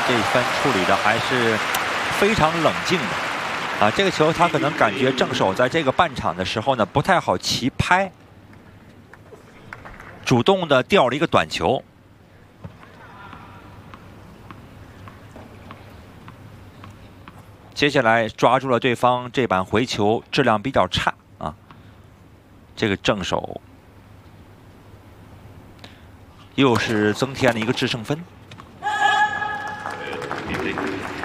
这一分处理的还是非常冷静的啊。这个球他可能感觉正手在这个半场的时候呢不太好齐拍，主动的吊了一个短球。接下来抓住了对方这板回球质量比较差啊，这个正手又是增添了一个制胜分。